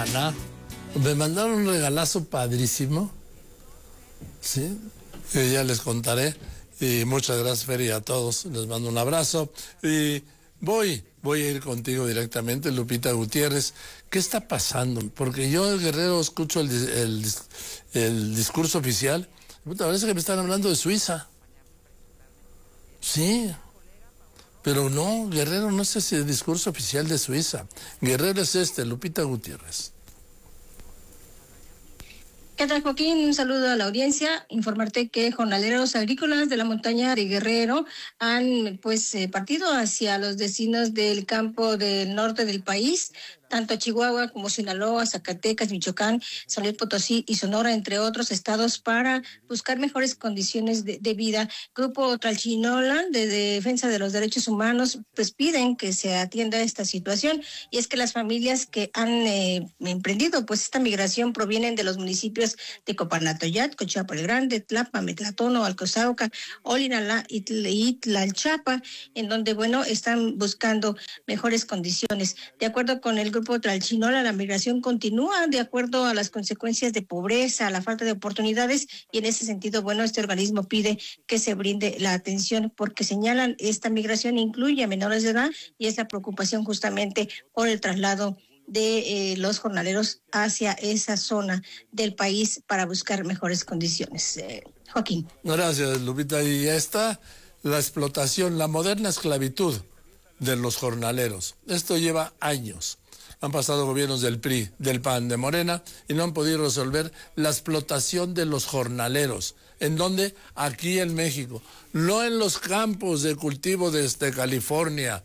semana me mandaron un regalazo padrísimo, ¿sí? Que ya les contaré. Y muchas gracias, Fer, y a todos les mando un abrazo. Y voy a ir contigo directamente, Lupita Gutiérrez. ¿Qué está pasando? Porque yo, el Guerrero, escucho el discurso oficial. Parece que me están hablando de Suiza. Sí. Pero no, Guerrero no es ese discurso oficial de Suiza. Guerrero es Lupita Gutiérrez. ¿Qué tal, Joaquín? Un saludo a la audiencia. Informarte que jornaleros agrícolas de la montaña de Guerrero han partido hacia los destinos del campo del norte del país, tanto Chihuahua como Sinaloa, Zacatecas, Michoacán, San Luis Potosí y Sonora, entre otros estados, para buscar mejores condiciones de vida. Grupo Tlalchinolan de Defensa de los Derechos Humanos pues piden que se atienda esta situación, y es que las familias que han emprendido pues esta migración provienen de los municipios de Coparnatoyat, Cochiapa el Grande, Tlapa, Metlatono, Alcozauca, Olinalá y Tlalchapa, en donde están buscando mejores condiciones. De acuerdo con el Grupo Tlalchinolan, la migración continúa de acuerdo a las consecuencias de pobreza, la falta de oportunidades, y en ese sentido, este organismo pide que se brinde la atención, porque señalan esta migración incluye a menores de edad, y es la preocupación justamente por el traslado de los jornaleros hacia esa zona del país para buscar mejores condiciones. Joaquín. Gracias, Lupita. Y ya está la explotación, la moderna esclavitud de los jornaleros. Esto lleva años. Han pasado gobiernos del PRI, del PAN, de Morena, y no han podido resolver la explotación de los jornaleros. ¿En dónde? Aquí en México. No en los campos de cultivo de California.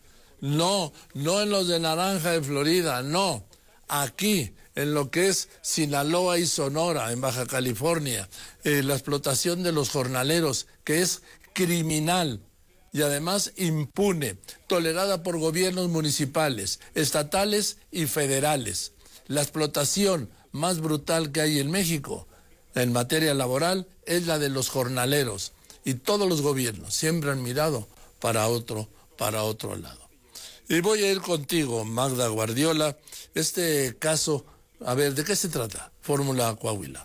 No en los de naranja de Florida. No. Aquí, en lo que es Sinaloa y Sonora, en Baja California. La explotación de los jornaleros, que es criminal y además impune, tolerada por gobiernos municipales, estatales y federales. La explotación más brutal que hay en México en materia laboral es la de los jornaleros, y todos los gobiernos siempre han mirado para otro lado. Y voy a ir contigo, Magda Guardiola. Este caso, a ver, ¿de qué se trata? Fórmula Coahuila.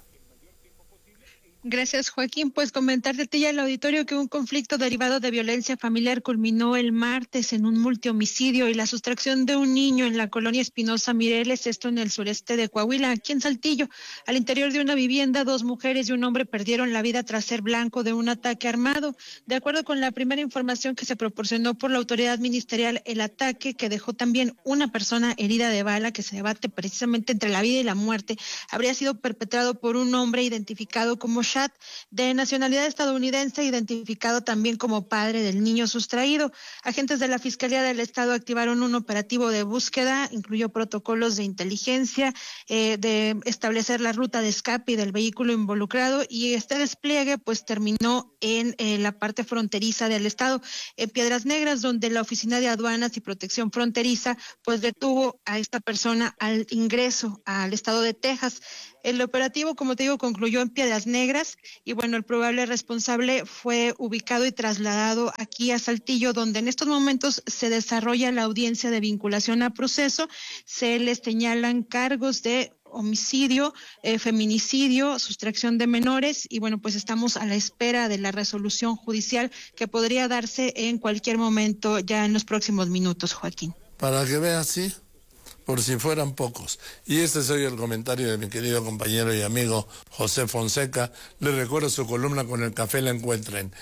Gracias, Joaquín. Pues comentarte a ti y al auditorio que un conflicto derivado de violencia familiar culminó el martes en un multihomicidio y la sustracción de un niño en la colonia Espinosa Mireles, esto en el sureste de Coahuila, aquí en Saltillo. Al interior de una vivienda, 2 mujeres y un hombre perdieron la vida tras ser blanco de un ataque armado. De acuerdo con la primera información que se proporcionó por la autoridad ministerial, el ataque, que dejó también una persona herida de bala, que se debate precisamente entre la vida y la muerte, habría sido perpetrado por un hombre identificado como de nacionalidad estadounidense, identificado también como padre del niño sustraído. Agentes de la Fiscalía del Estado activaron un operativo de búsqueda, incluyó protocolos de inteligencia, de establecer la ruta de escape del vehículo involucrado, y este despliegue pues terminó en la parte fronteriza del estado, en Piedras Negras, donde la Oficina de Aduanas y Protección Fronteriza pues detuvo a esta persona al ingreso al estado de Texas. El operativo, como te digo, concluyó en Piedras Negras, y el probable responsable fue ubicado y trasladado aquí a Saltillo, donde en estos momentos se desarrolla la audiencia de vinculación a proceso. Se les señalan cargos de homicidio, feminicidio, sustracción de menores, y pues estamos a la espera de la resolución judicial, que podría darse en cualquier momento, ya en los próximos minutos, Joaquín. Para que veas, sí, por si fueran pocos. Y este es hoy el comentario de mi querido compañero y amigo José Fonseca. Les recuerdo, su columna con el café la encuentra en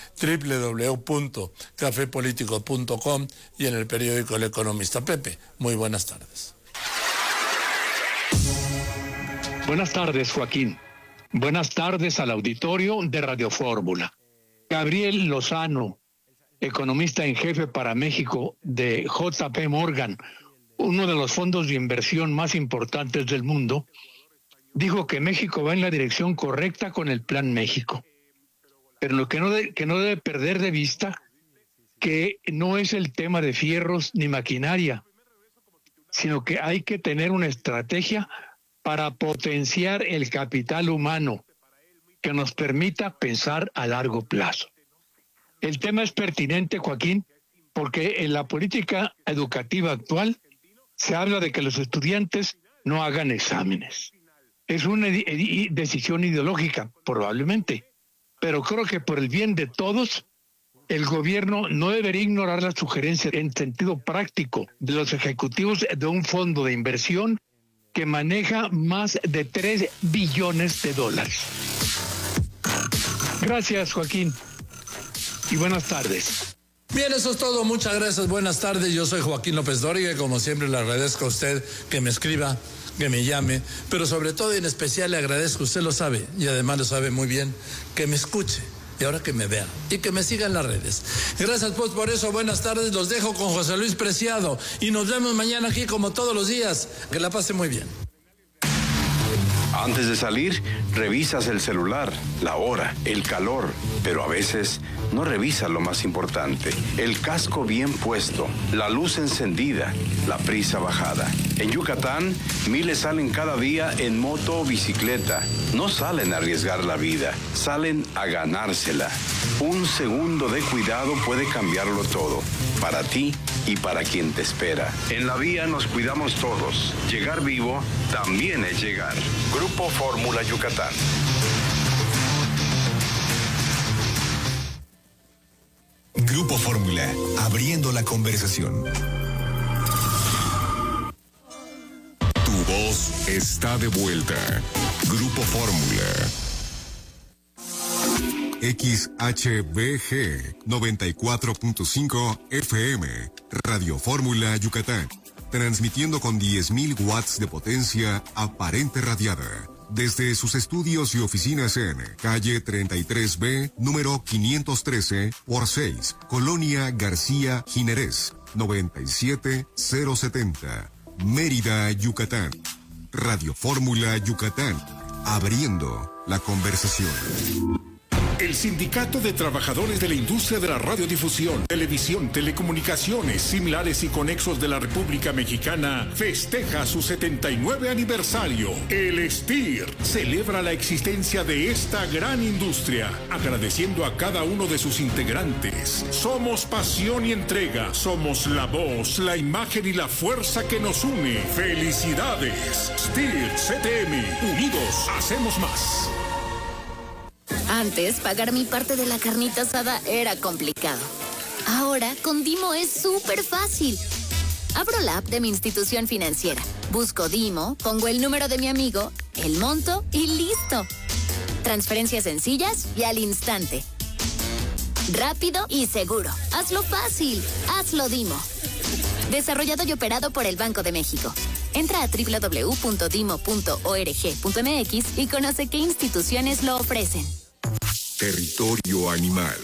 www.cafepolitico.com y en el periódico El Economista. Pepe, muy buenas tardes. Buenas tardes, Joaquín. Buenas tardes al auditorio de Radio Fórmula. Gabriel Lozano, economista en jefe para México de JP Morgan, uno de los fondos de inversión más importantes del mundo, dijo que México va en la dirección correcta con el Plan México. Pero lo que no debe perder de vista, que no es el tema de fierros ni maquinaria, sino que hay que tener una estrategia para potenciar el capital humano que nos permita pensar a largo plazo. El tema es pertinente, Joaquín, porque en la política educativa actual se habla de que los estudiantes no hagan exámenes. Es una decisión ideológica, probablemente, pero creo que por el bien de todos, el gobierno no debería ignorar las sugerencias en sentido práctico de los ejecutivos de un fondo de inversión que maneja más de $3 billones. Gracias, Joaquín, y buenas tardes. Bien, eso es todo. Muchas gracias. Buenas tardes. Yo soy Joaquín López Dóriga y como siempre le agradezco a usted que me escriba, que me llame, pero sobre todo y en especial le agradezco, usted lo sabe y además lo sabe muy bien, que me escuche y ahora que me vea y que me siga en las redes. Gracias pues por eso. Buenas tardes. Los dejo con José Luis Preciado y nos vemos mañana aquí como todos los días. Que la pase muy bien. Antes de salir, revisas el celular, la hora, el calor, pero a veces no revisas lo más importante: el casco bien puesto, la luz encendida, la prisa bajada. En Yucatán, miles salen cada día en moto o bicicleta. No salen a arriesgar la vida, salen a ganársela. Un segundo de cuidado puede cambiarlo todo, para ti y para quien te espera. En la vía nos cuidamos todos. Llegar vivo también es llegar. Grupo Fórmula Yucatán. Grupo Fórmula, abriendo la conversación. Tu voz está de vuelta. Grupo Fórmula. XHBG 94.5 FM, Radio Fórmula Yucatán, transmitiendo con 10.000 watts de potencia aparente radiada, desde sus estudios y oficinas en calle 33B, número 513 por 6, Colonia García Jiménez, 97070, Mérida, Yucatán. Radio Fórmula Yucatán, abriendo la conversación. El Sindicato de Trabajadores de la Industria de la Radiodifusión, Televisión, Telecomunicaciones, Similares y Conexos de la República Mexicana festeja su 79 aniversario. El STIR celebra la existencia de esta gran industria, agradeciendo a cada uno de sus integrantes. Somos pasión y entrega, somos la voz, la imagen y la fuerza que nos une. ¡Felicidades! STIR CTM, unidos hacemos más. Antes, pagar mi parte de la carnita asada era complicado. Ahora, con Dimo es súper fácil. Abro la app de mi institución financiera, busco Dimo, pongo el número de mi amigo, el monto y listo. Transferencias sencillas y al instante. Rápido y seguro. Hazlo fácil. Hazlo Dimo. Desarrollado y operado por el Banco de México. Entra a www.dimo.org.mx y conoce qué instituciones lo ofrecen. Territorio animal.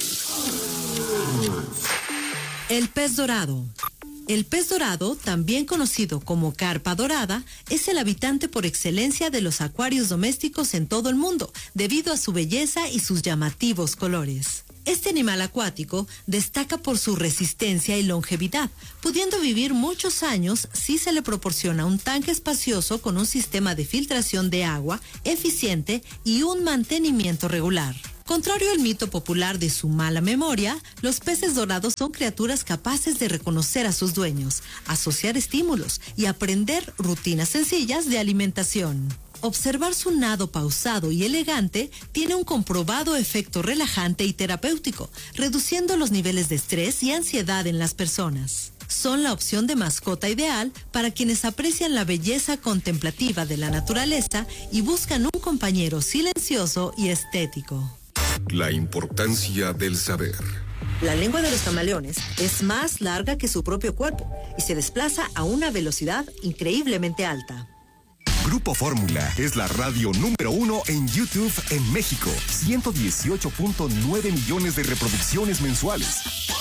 El pez dorado. El pez dorado, también conocido como carpa dorada, es el habitante por excelencia de los acuarios domésticos en todo el mundo, debido a su belleza y sus llamativos colores. Este animal acuático destaca por su resistencia y longevidad, pudiendo vivir muchos años si se le proporciona un tanque espacioso con un sistema de filtración de agua eficiente y un mantenimiento regular. Contrario al mito popular de su mala memoria, los peces dorados son criaturas capaces de reconocer a sus dueños, asociar estímulos y aprender rutinas sencillas de alimentación. Observar su nado pausado y elegante tiene un comprobado efecto relajante y terapéutico, reduciendo los niveles de estrés y ansiedad en las personas. Son la opción de mascota ideal para quienes aprecian la belleza contemplativa de la naturaleza y buscan un compañero silencioso y estético. La importancia del saber. La lengua de los camaleones es más larga que su propio cuerpo y se desplaza a una velocidad increíblemente alta. Grupo Fórmula es la radio número 1 en YouTube en México. 118.9 millones de reproducciones mensuales.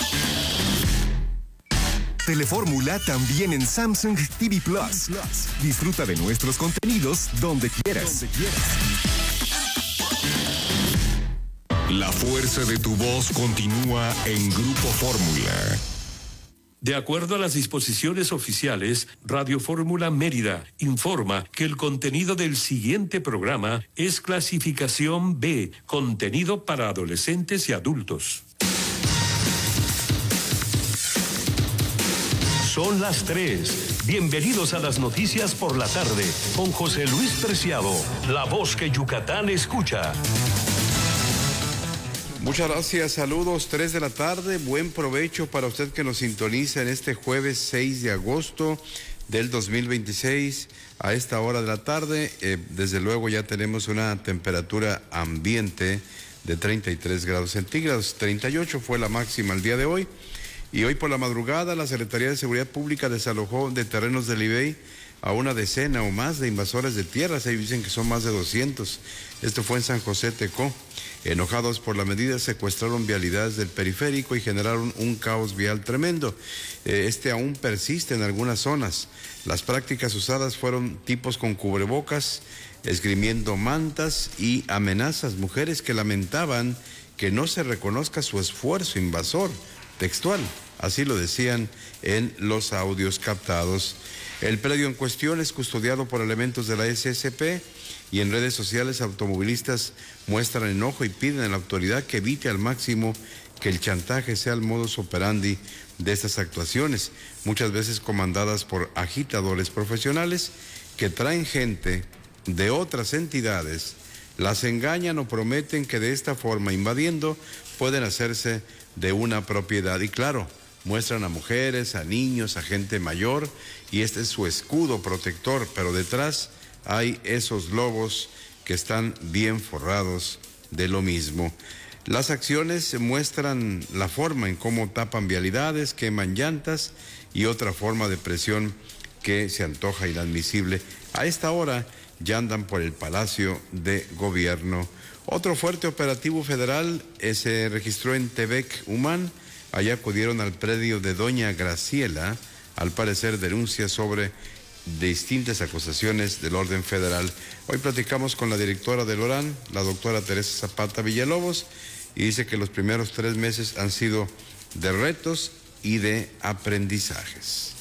Telefórmula también en Samsung TV Plus. Disfruta de nuestros contenidos donde quieras. La fuerza de tu voz continúa en Grupo Fórmula. De acuerdo a las disposiciones oficiales, Radio Fórmula Mérida informa que el contenido del siguiente programa es clasificación B, contenido para adolescentes y adultos. Son las 3. Bienvenidos a las noticias por la tarde con José Luis Preciado, la voz que Yucatán escucha. Muchas gracias, saludos, 3 de la tarde, buen provecho para usted que nos sintoniza en este jueves 6 de agosto del 2026 a esta hora de la tarde. Desde luego ya tenemos una temperatura ambiente de 33 grados centígrados, 38 fue la máxima el día de hoy. Y hoy por la madrugada la Secretaría de Seguridad Pública desalojó de terrenos del IBEI a una decena o más de invasores de tierras. Ahí dicen que son más de 200. Esto fue en San José Tecó. Enojados por la medida, secuestraron vialidades del periférico y generaron un caos vial tremendo. Este aún persiste en algunas zonas. Las prácticas usadas fueron tipos con cubrebocas, esgrimiendo mantas y amenazas. Mujeres que lamentaban que no se reconozca su esfuerzo invasor. Textual, así lo decían en los audios captados. El predio en cuestión es custodiado por elementos de la SSP y en redes sociales automovilistas muestran enojo y piden a la autoridad que evite al máximo que el chantaje sea el modus operandi de estas actuaciones, muchas veces comandadas por agitadores profesionales que traen gente de otras entidades, las engañan o prometen que de esta forma, invadiendo, pueden hacerse de una propiedad. Y claro, muestran a mujeres, a niños, a gente mayor, y este es su escudo protector, pero detrás hay esos lobos que están bien forrados de lo mismo. Las acciones muestran la forma en cómo tapan vialidades, queman llantas y otra forma de presión que se antoja inadmisible. A esta hora ya andan por el Palacio de Gobierno. Otro fuerte operativo federal se registró en Tevec, Humán. Allá acudieron al predio de Doña Graciela, al parecer denuncias sobre distintas acusaciones del orden federal. Hoy platicamos con la directora del ORAN, la doctora Teresa Zapata Villalobos, y dice que los primeros 3 meses han sido de retos y de aprendizajes.